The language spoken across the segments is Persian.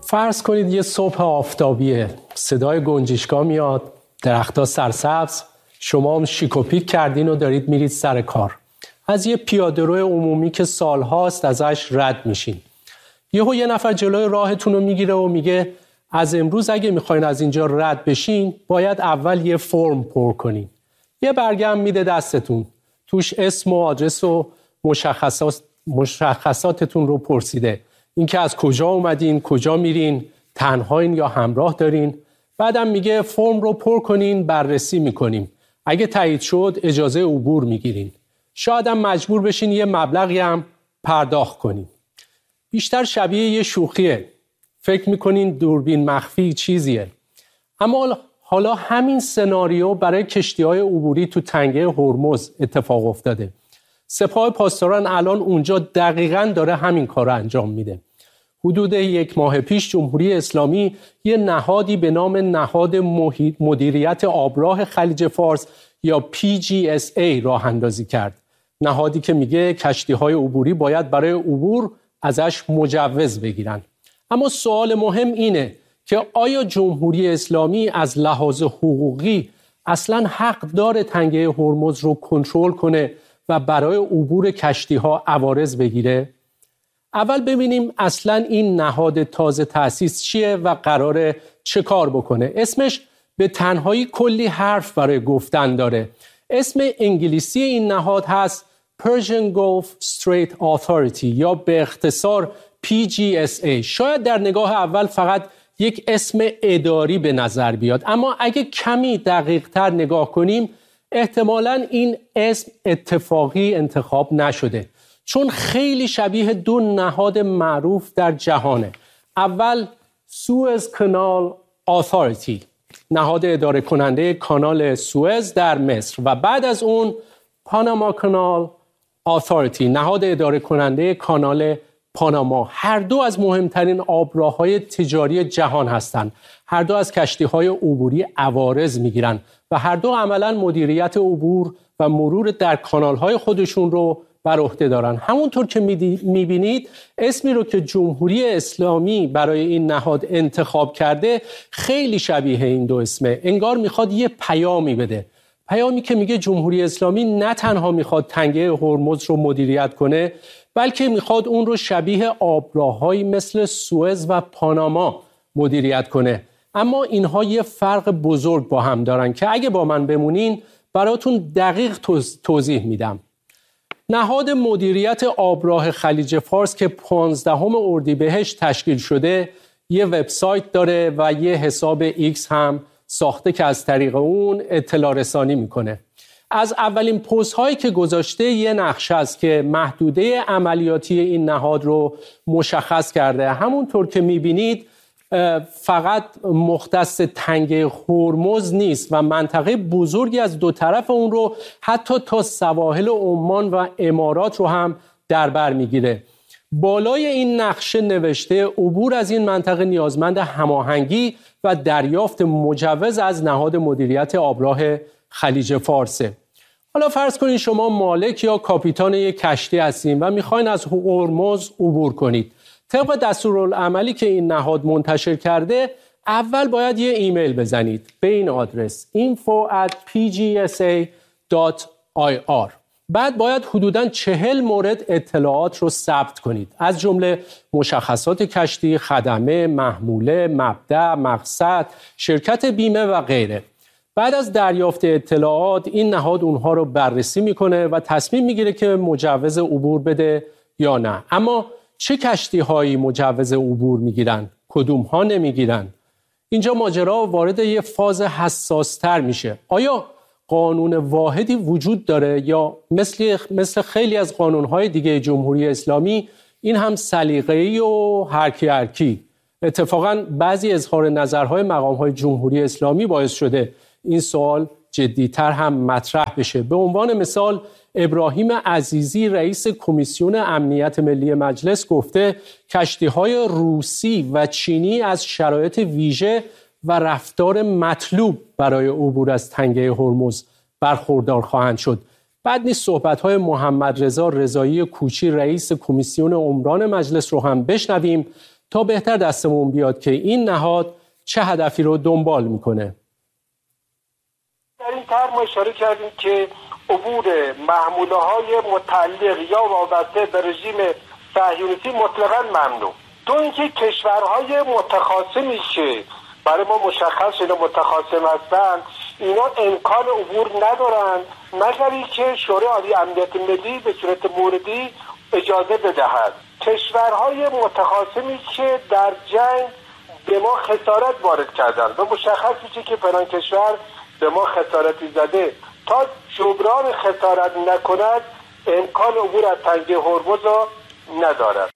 فرض کنید یه صبح آفتابیه، صدای گنجشکا میاد، درخت‌ها سرسبز، شما هم شیک و پیک کردین و دارید میرید سر کار. از یه پیاده‌رو عمومی که سالهاست ازش رد میشین. یه نفر جلوی راهتون رو میگیره و میگه از امروز اگه میخواین از اینجا رد بشین باید اول یه فرم پر کنین. یه برگه هم میده دستتون، توش اسم و آدرس و مشخصاتتون رو پرسیده، اینکه از کجا اومدین، کجا میرین، تنهاین یا همراه دارین. بعدم میگه فرم رو پر کنین، بررسی میکنیم، اگه تایید شد اجازه عبور میگیرین. شاید هم مجبور بشین یه مبلغی هم پرداخت کنین. بیشتر شبیه یه شوخیه، فکر میکنین دوربین مخفی چیزیه. اما حالا همین سناریو برای کشتی‌های عبوری تو تنگه هرمز اتفاق افتاده. سپاه پاسداران الان اونجا دقیقاً داره همین کار رو انجام میده. حدود 1 ماه پیش جمهوری اسلامی یه نهادی به نام نهاد مدیریت آبراه خلیج فارس یا PGSA راه اندازی کرد. نهادی که میگه کشتی‌های عبوری باید برای عبور ازش مجوز بگیرن. اما سوال مهم اینه که آیا جمهوری اسلامی از لحاظ حقوقی اصلاً حق داره تنگه هرمز رو کنترل کنه و برای عبور کشتی‌ها عوارض بگیره؟ اول ببینیم اصلاً این نهاد تازه تأسیس چیه و قراره چه کار بکنه. اسمش به تنهایی کلی حرف برای گفتن داره. اسم انگلیسی این نهاد هست Persian Gulf Strait Authority یا به اختصار PGSA. شاید در نگاه اول فقط یک اسم اداری به نظر بیاد، اما اگه کمی دقیق تر نگاه کنیم احتمالاً این اسم اتفاقی انتخاب نشده، چون خیلی شبیه 2 نهاد معروف در جهانه. اول سوئز کانال آثاریتی، نهاد اداره کننده کانال سوئز در مصر، و بعد از اون پاناما کانال آثاریتی، نهاد اداره کننده کانال پاناما. هر دو از مهمترین آبراههای تجاری جهان هستند. هر دو از کشتی‌های عبوری عوارض میگیرن و هر دو عملاً مدیریت عبور و مرور در کانال‌های خودشون رو بر عهده دارن. همونطور که میبینید اسمی رو که جمهوری اسلامی برای این نهاد انتخاب کرده خیلی شبیه این 2 اسمه. انگار میخواد یه پیامی بده، پیامی که میگه جمهوری اسلامی نه تنها میخواد تنگه هرمز رو مدیریت کنه، بلکه میخواد اون رو شبیه آبراهایی مثل سوئز و پاناما مدیریت کنه. اما اینها یه فرق بزرگ با هم دارن که اگه با من بمونین براتون دقیق توضیح میدم. نهاد مدیریت آبراه خلیج فارس که 15 اردیبهشت تشکیل شده یه وبسایت داره و یه حساب ایکس هم ساخته که از طریق اون اطلاع رسانی میکنه. از اولین پست هایی که گذاشته یه نقشه است که محدوده عملیاتی این نهاد رو مشخص کرده. همونطور که میبینید فقط مختص تنگه هرمز نیست و منطقه بزرگی از 2 طرف اون رو حتی تا سواحل عمان و امارات رو هم در بر میگیره. بالای این نقشه نوشته عبور از این منطقه نیازمند هماهنگی و دریافت مجوز از نهاد مدیریت آبراه خلیج فارسه. حالا فرض کنید شما مالک یا کاپیتان یک کشتی هستین و میخواین از هرمز عبور کنید. طبق دستورالعملی که این نهاد منتشر کرده اول باید یه ایمیل بزنید به این آدرس info@pgsa.ir. بعد باید حدوداً 40 مورد اطلاعات رو ثبت کنید، از جمله مشخصات کشتی، خدمه، محموله، مبدأ، مقصد، شرکت بیمه و غیره. بعد از دریافت اطلاعات این نهاد اونها رو بررسی میکنه و تصمیم میگیره که مجوز عبور بده یا نه. اما چه کشتی هایی مجوز عبور میگیرن؟ کدوم ها نمیگیرن؟ اینجا ماجرا وارد یه فاز حساس تر میشه. آیا قانون واحدی وجود داره یا مثل خیلی از قانونهای دیگه جمهوری اسلامی این هم سلیقه‌ای و هرکی؟ اتفاقاً بعضی اظهار نظرهای مقامهای جمهوری اسلامی باعث شده این سوال جدی‌تر هم مطرح بشه. به عنوان مثال ابراهیم عزیزی رئیس کمیسیون امنیت ملی مجلس گفته کشتی‌های روسی و چینی از شرایط ویژه و رفتار مطلوب برای عبور از تنگه هرمز برخوردار خواهند شد. بعد نیست صحبت‌های محمد رضا رضایی کوچی رئیس کمیسیون عمران مجلس رو هم بشنویم تا بهتر دستمون بیاد که این نهاد چه هدفی رو دنبال میکنه. در این طرح ما اشاره کردیم که عبور محموله‌های متعلق یا وابسته به رژیم صهیونیستی مطلقاً ممنوع. دو اینکه کشورهای متخاصمی که برای ما مشخص شده متخاصم هستند اینا امکان عبور ندارن مگر اینکه شورای عالی امنیت ملی به صورت موردی اجازه بدهد. کشورهای متخاصمی که در جنگ به ما خسارت وارد کردن و مشخص میشه که فلان کشور به ما خسارتی زده، تا جبران خسارت نکند امکان عبور از تنگه هرمز را ندارد.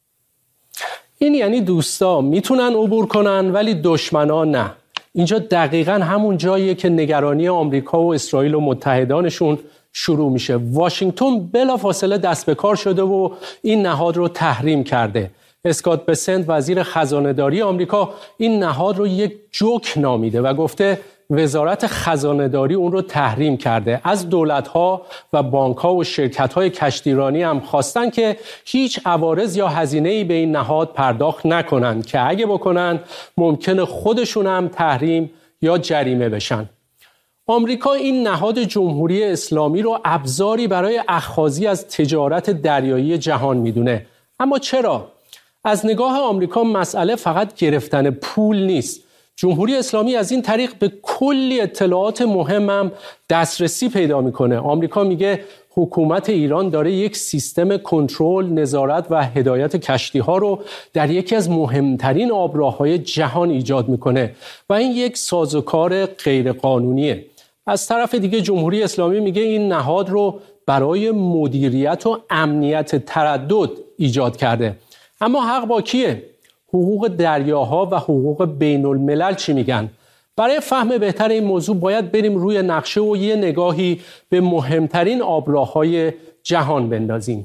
این یعنی دوستا میتونن عبور کنن ولی دشمنان نه. اینجا دقیقاً همون جاییه که نگرانی آمریکا و اسرائیل و متحدانشون شروع میشه. واشنگتن بلافاصله دست به کار شده و این نهاد رو تحریم کرده. اسکات بسنت وزیر خزانه‌داری آمریکا این نهاد رو یک جوک نامیده و گفته وزارت خزانه‌داری اون رو تحریم کرده. از دولت‌ها و بانک‌ها و شرکت‌های کشتیرانی هم خواستن که هیچ عوارض یا هزینه‌ای به این نهاد پرداخت نکنن که اگه بکنن ممکنه خودشون هم تحریم یا جریمه بشن. آمریکا این نهاد جمهوری اسلامی رو ابزاری برای اخاذی از تجارت دریایی جهان میدونه. اما چرا؟ از نگاه آمریکا مسئله فقط گرفتن پول نیست. جمهوری اسلامی از این طریق به کلی اطلاعات مهمم دسترسی پیدا میکنه. آمریکا میگه حکومت ایران داره یک سیستم کنترل، نظارت و هدایت کشتی‌ها رو در یکی از مهمترین آبراههای جهان ایجاد میکنه و این یک سازوکار غیرقانونیه. از طرف دیگه جمهوری اسلامی میگه این نهاد رو برای مدیریت و امنیت تردد ایجاد کرده. اما حق با کیه؟ حقوق دریاها و حقوق بین الملل چی میگن؟ برای فهم بهتر این موضوع باید بریم روی نقشه و یه نگاهی به مهمترین آبراههای جهان بندازیم.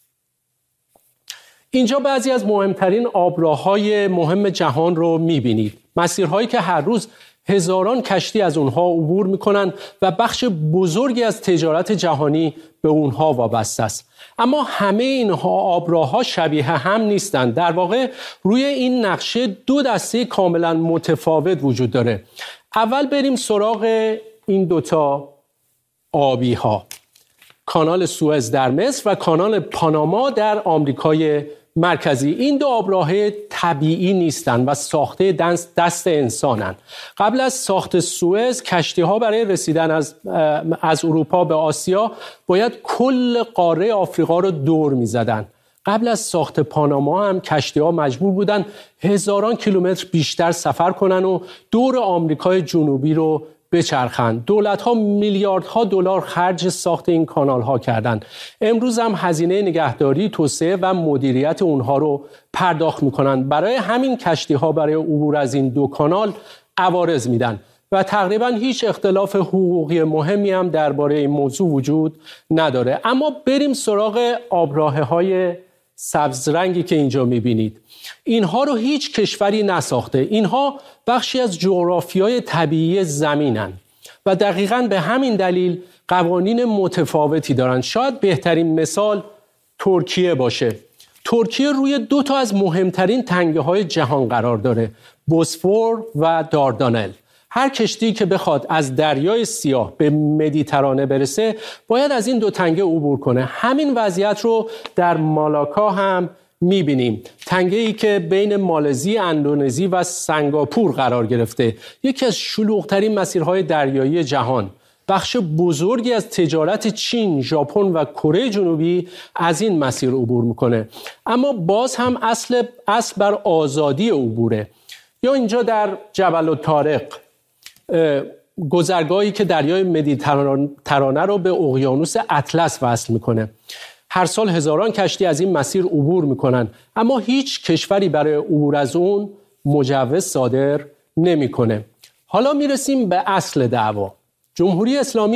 اینجا بعضی از مهمترین آبراههای مهم جهان رو میبینید. مسیرهایی که هر روز هزاران کشتی از اونها عبور میکنن و بخش بزرگی از تجارت جهانی به اونها وابسته است. اما همه اینها آبراهها شبیه هم نیستند. در واقع روی این نقشه دو دسته کاملا متفاوت وجود داره. اول بریم سراغ این دوتا آبی ها. کانال سوئز در مصر و کانال پاناما در آمریکای مرکزی. این دو آبراه طبیعی نیستند و ساخته دست انسانن. قبل از ساخت سوئز کشتی‌ها برای رسیدن از اروپا به آسیا باید کل قاره آفریقا رو دور می‌زدن. قبل از ساخت پاناما هم کشتی‌ها مجبور بودن هزاران کیلومتر بیشتر سفر کنن و دور آمریکای جنوبی رو بچرخند. دولت‌ها میلیاردها دلار خرج ساخت این کانال‌ها کردند. امروز هم هزینه نگهداری، توسعه و مدیریت اونها رو پرداخت می‌کنند. برای همین کشتی‌ها برای عبور از این دو کانال عوارض میدن و تقریباً هیچ اختلاف حقوقی مهمی هم درباره این موضوع وجود نداره. اما بریم سراغ آبراهه‌های سبز رنگی که اینجا می‌بینید. اینها رو هیچ کشوری نساخته. اینها بخشی از جغرافیای طبیعی زمینن و دقیقاً به همین دلیل قوانین متفاوتی دارن. شاید بهترین مثال ترکیه باشه. ترکیه روی دو تا از مهمترین تنگه‌های جهان قرار داره، بوسفور و داردانل. هر کشتی که بخواد از دریای سیاه به مدیترانه برسه باید از این دو تنگه عبور کنه. همین وضعیت رو در مالاکا هم میبینیم. تنگه‌ای که بین مالزی، اندونزی و سنگاپور قرار گرفته. یکی از شلوغ‌ترین مسیرهای دریایی جهان. بخش بزرگی از تجارت چین، ژاپن و کره جنوبی از این مسیر عبور میکنه. اما باز هم اصل بر آزادی عبوره. یا اینجا در جبل الطارق، گذرگاهی که دریای مدیترانه رو به اقیانوس اطلس وصل میکنه. هر سال هزاران کشتی از این مسیر عبور میکنن، اما هیچ کشوری برای عبور از اون مجوز صادر نمیکنه. حالا میرسیم به اصل دعوا. جمهوری اسلامی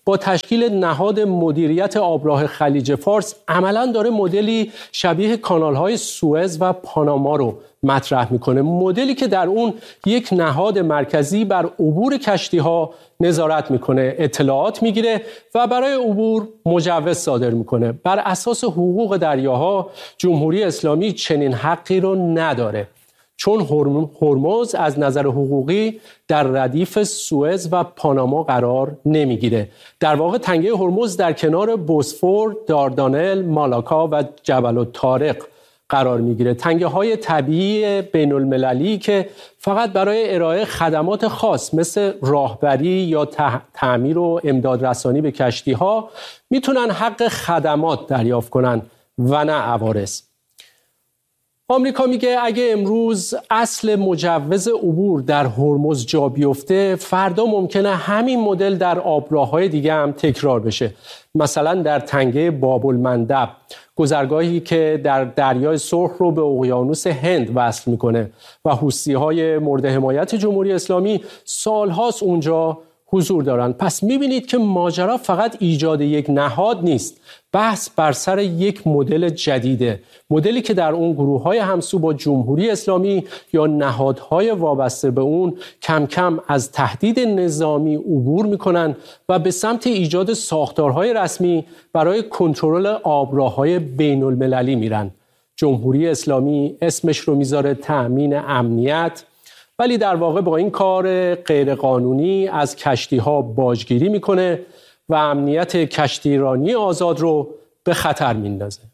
با تشکیل نهاد مدیریت آبراه خلیج فارس عملاً داره مدلی شبیه کانال‌های سوئز و پاناما رو مطرح میکنه، مدلی که در اون یک نهاد مرکزی بر عبور کشتی‌ها نظارت میکنه، اطلاعات میگیره و برای عبور مجوز صادر میکنه. بر اساس حقوق دریاها جمهوری اسلامی چنین حقی رو نداره، چون هرمز از نظر حقوقی در ردیف سوئز و پاناما قرار نمیگیره. در واقع تنگه هرمز در کنار بوسفور، داردانل، مالاکا و جبل الطارق قرار میگیره. تنگه های طبیعی بین المللی که فقط برای ارائه خدمات خاص مثل راهبری یا تعمیر و امداد رسانی به کشتی ها میتونن حق خدمات دریافت کنن و نه عوارض. آمریکا میگه اگه امروز اصل مجوز عبور در هرمز جا بیفته، فردا ممکنه همین مدل در آبراه‌های دیگه هم تکرار بشه. مثلا در تنگه باب المندب، گذرگاهی که در دریای سرخ رو به اقیانوس هند وصل میکنه و حوثی‌های مورد حمایت جمهوری اسلامی سالهاست اونجا حضور دارن. پس میبینید که ماجرا فقط ایجاد یک نهاد نیست، بحث بر سر یک مدل جدیده، مدلی که در اون گروه‌های همسو با جمهوری اسلامی یا نهادهای وابسته به اون کم کم از تهدید نظامی عبور میکنن و به سمت ایجاد ساختارهای رسمی برای کنترل آبراه‌های بین المللی میرن. جمهوری اسلامی اسمش رو میذاره تأمین امنیت، ولی در واقع با این کار غیرقانونی از کشتی‌ها باجگیری میکنه و امنیت کشتیرانی آزاد رو به خطر میندازه.